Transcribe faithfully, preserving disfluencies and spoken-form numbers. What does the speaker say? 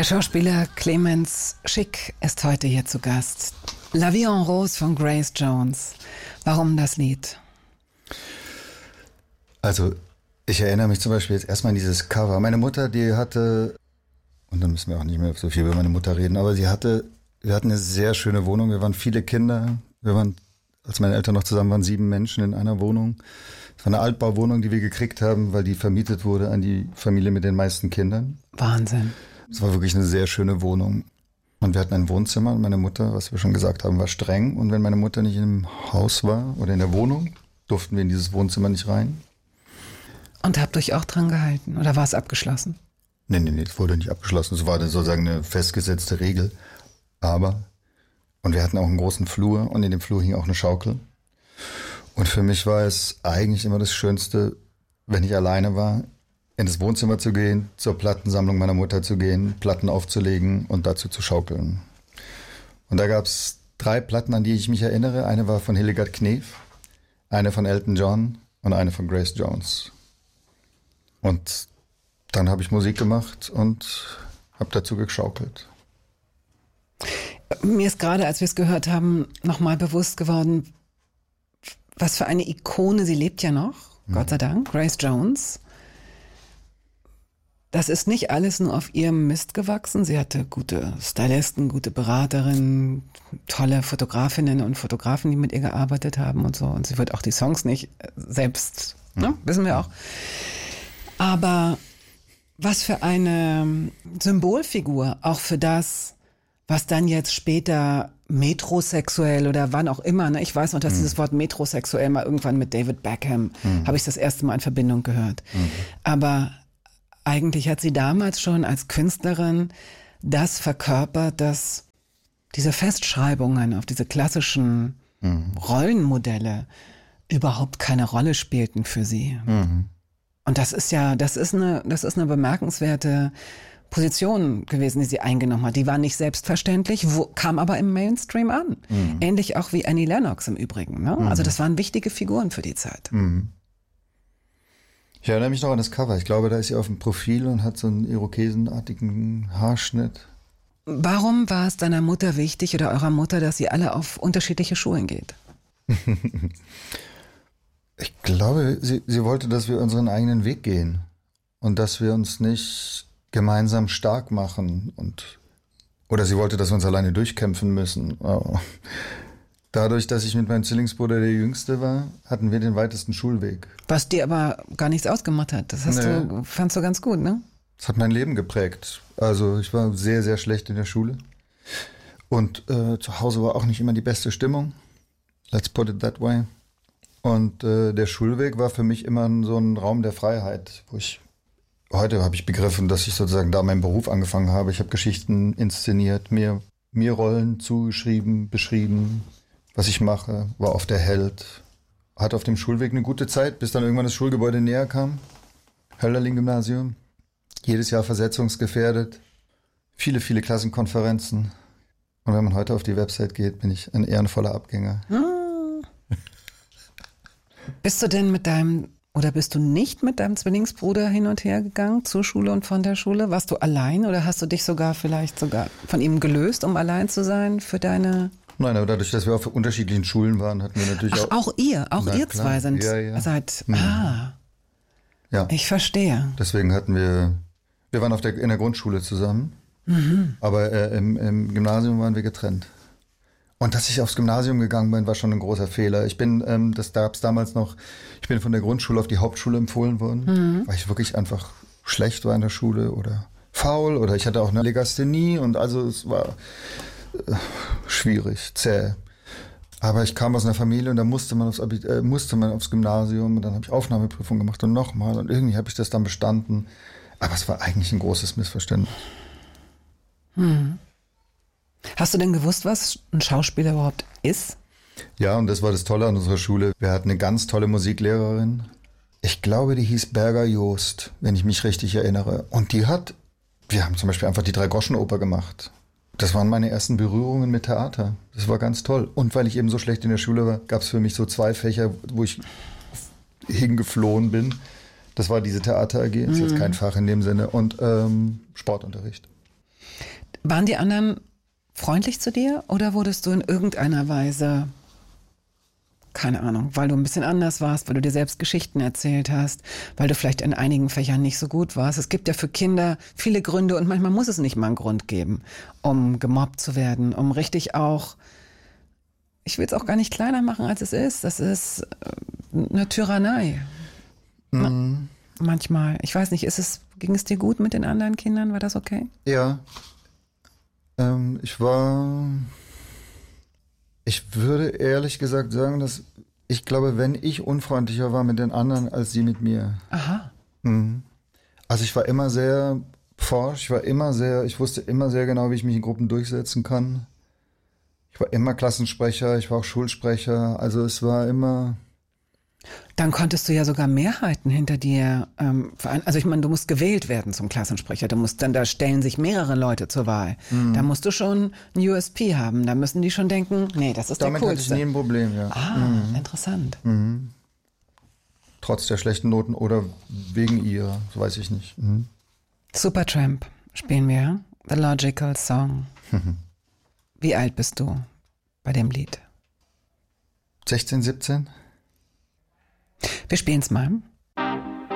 Der Schauspieler Clemens Schick ist heute hier zu Gast. La Vie en Rose von Grace Jones. Warum das Lied? Also, ich erinnere mich zum Beispiel jetzt erstmal an dieses Cover. Meine Mutter, die hatte, und dann müssen wir auch nicht mehr so viel über meine Mutter reden, aber sie hatte, wir hatten eine sehr schöne Wohnung. Wir waren viele Kinder. Wir waren, als meine Eltern noch zusammen waren, sieben Menschen in einer Wohnung. Es war eine Altbauwohnung, die wir gekriegt haben, weil die vermietet wurde an die Familie mit den meisten Kindern. Wahnsinn. Es war wirklich eine sehr schöne Wohnung. Und wir hatten ein Wohnzimmer und meine Mutter, was wir schon gesagt haben, war streng. Und wenn meine Mutter nicht im Haus war oder in der Wohnung, durften wir in dieses Wohnzimmer nicht rein. Und habt euch auch dran gehalten? Oder war es abgeschlossen? Nee, nee, nee, es wurde nicht abgeschlossen. Es war sozusagen eine festgesetzte Regel. Aber, und wir hatten auch einen großen Flur und in dem Flur hing auch eine Schaukel. Und für mich war es eigentlich immer das Schönste, wenn ich alleine war, in das Wohnzimmer zu gehen, zur Plattensammlung meiner Mutter zu gehen, Platten aufzulegen und dazu zu schaukeln. Und da gab es drei Platten, an die ich mich erinnere. Eine war von Hildegard Knef, eine von Elton John und eine von Grace Jones. Und dann habe ich Musik gemacht und habe dazu geschaukelt. Mir ist gerade, als wir es gehört haben, nochmal bewusst geworden, was für eine Ikone, sie lebt ja noch, mhm. Gott sei Dank, Grace Jones. Das ist nicht alles nur auf ihrem Mist gewachsen. Sie hatte gute Stylisten, gute Beraterinnen, tolle Fotografinnen und Fotografen, die mit ihr gearbeitet haben und so. Und sie wird auch die Songs nicht selbst, mhm. ne, wissen wir auch. Aber was für eine Symbolfigur, auch für das, was dann jetzt später metrosexuell oder wann auch immer, ne? Ich weiß noch, dass mhm. dieses Wort metrosexuell mal irgendwann mit David Beckham, mhm. habe ich das erste Mal in Verbindung gehört. Mhm. Aber eigentlich hat sie damals schon als Künstlerin das verkörpert, dass diese Festschreibungen auf diese klassischen mhm. Rollenmodelle überhaupt keine Rolle spielten für sie. Mhm. Und das ist ja, das ist eine, das ist eine bemerkenswerte Position gewesen, die sie eingenommen hat. Die war nicht selbstverständlich, wo, kam aber im Mainstream an. Mhm. Ähnlich auch wie Annie Lennox im Übrigen. Ne? Mhm. Also das waren wichtige Figuren für die Zeit. Mhm. Ich erinnere mich noch an das Cover. Ich glaube, da ist sie auf dem Profil und hat so einen irokesenartigen Haarschnitt. Warum war es deiner Mutter wichtig oder eurer Mutter, dass sie alle auf unterschiedliche Schulen geht? Ich glaube, sie, sie wollte, dass wir unseren eigenen Weg gehen und dass wir uns nicht gemeinsam stark machen. Und, oder sie wollte, dass wir uns alleine durchkämpfen müssen. Oh. Dadurch, dass ich mit meinem Zwillingsbruder der Jüngste war, hatten wir den weitesten Schulweg. Was dir aber gar nichts ausgemacht hat. Das hast nee. du, fandst du ganz gut, ne? Das hat mein Leben geprägt. Also ich war sehr, sehr schlecht in der Schule. Und äh, zu Hause war auch nicht immer die beste Stimmung. Let's put it that way. Und äh, der Schulweg war für mich immer so ein Raum der Freiheit, wo ich, heute habe ich begriffen, dass ich sozusagen da meinen Beruf angefangen habe. Ich habe Geschichten inszeniert, mir, mir Rollen zugeschrieben, beschrieben. Was ich mache, war oft der Held. Hatte auf dem Schulweg eine gute Zeit, bis dann irgendwann das Schulgebäude näher kam. Hölderlin-Gymnasium. Jedes Jahr versetzungsgefährdet. Viele, viele Klassenkonferenzen. Und wenn man heute auf die Website geht, bin ich ein ehrenvoller Abgänger. Hm. Bist du denn mit deinem, oder bist du nicht mit deinem Zwillingsbruder hin und her gegangen zur Schule und von der Schule? Warst du allein oder hast du dich sogar vielleicht sogar von ihm gelöst, um allein zu sein für deine... Nein, aber dadurch, dass wir auf unterschiedlichen Schulen waren, hatten wir natürlich Ach, auch... auch ihr, auch ihr klar. zwei sind ja, ja. seit... Mhm. Ah, ja. Ich verstehe. Deswegen hatten wir... Wir waren auf der, in der Grundschule zusammen, mhm. aber äh, im, im Gymnasium waren wir getrennt. Und dass ich aufs Gymnasium gegangen bin, war schon ein großer Fehler. Ich bin, ähm, das gab es damals noch, ich bin von der Grundschule auf die Hauptschule empfohlen worden, mhm. weil ich wirklich einfach schlecht war in der Schule oder faul oder ich hatte auch eine Legasthenie und also es war... schwierig, zäh. Aber ich kam aus einer Familie und da musste man aufs, Abi- äh, musste man aufs Gymnasium und dann habe ich Aufnahmeprüfung gemacht und nochmal und irgendwie habe ich das dann bestanden. Aber es war eigentlich ein großes Missverständnis. Hm. Hast du denn gewusst, was ein Schauspieler überhaupt ist? Ja, und das war das Tolle an unserer Schule. Wir hatten eine ganz tolle Musiklehrerin. Ich glaube, die hieß Berger Joost, wenn ich mich richtig erinnere. Und die hat, wir haben zum Beispiel einfach die Drei-Groschen-Oper gemacht. Das waren meine ersten Berührungen mit Theater. Das war ganz toll. Und weil ich eben so schlecht in der Schule war, gab es für mich so zwei Fächer, wo ich hingeflohen bin. Das war diese Theater A G, ist jetzt kein Fach in dem Sinne, und ähm, Sportunterricht. Waren die anderen freundlich zu dir oder wurdest du in irgendeiner Weise, keine Ahnung, weil du ein bisschen anders warst, weil du dir selbst Geschichten erzählt hast, weil du vielleicht in einigen Fächern nicht so gut warst? Es gibt ja für Kinder viele Gründe und manchmal muss es nicht mal einen Grund geben, um gemobbt zu werden, um richtig auch, ich will es auch gar nicht kleiner machen, als es ist. Das ist eine Tyrannei. Mhm. Manchmal. Ich weiß nicht, ist es, ging es dir gut mit den anderen Kindern? War das okay? Ja. Ähm, ich war, ich würde ehrlich gesagt sagen, dass ich glaube, wenn ich unfreundlicher war mit den anderen, als sie mit mir. Aha. Mhm. Also ich war immer sehr forsch, ich war immer sehr, ich wusste immer sehr genau, wie ich mich in Gruppen durchsetzen kann. Ich war immer Klassensprecher, ich war auch Schulsprecher, also es war immer... Dann konntest du ja sogar Mehrheiten hinter dir, ähm, verein- also ich meine, du musst gewählt werden zum Klassensprecher, du musst dann, da stellen sich mehrere Leute zur Wahl. Mhm. Da musst du schon ein U S P haben, da müssen die schon denken, nee, das ist Damit der hatte ich Coolste. nie ein Problem, ja. Ah, Mhm. interessant. Mhm. Trotz der schlechten Noten oder wegen ihr, das weiß ich nicht. Mhm. Supertramp spielen wir, The Logical Song. Wie alt bist du bei dem Lied? sechzehn, siebzehn? Wir spielen es mal.